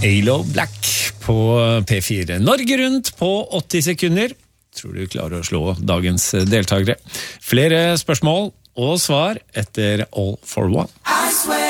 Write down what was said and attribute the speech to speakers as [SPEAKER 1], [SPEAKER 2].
[SPEAKER 1] Alo Black på P4. Norge rundt på 80 sekunder. Tror du klarer å slå dagens deltagere. Flere spørsmål og svar etter All for One.